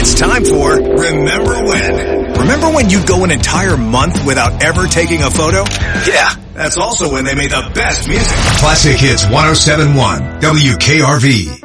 It's time for Remember When. Remember when you'd go an entire month without ever taking a photo? Yeah, that's also when they made the best music. Classic Hits 107.1 WKRV.